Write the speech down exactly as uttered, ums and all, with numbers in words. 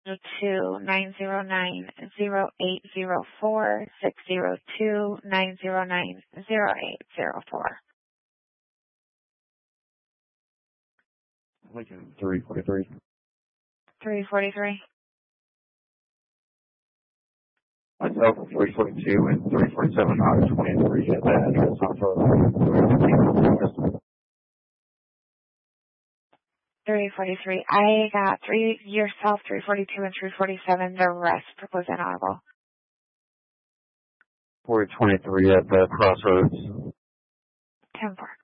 two nine zero nine zero eight zero four, six zero two nine zero nine zero eight zero four. Lincoln three forty-three. three forty-three. Myself, three forty-two and three forty-seven out of twenty-three at that address off of three forty-three. I got three yourself, three forty-two and three forty-seven. The rest was inaudible. four twenty-three at the crossroads. ten four.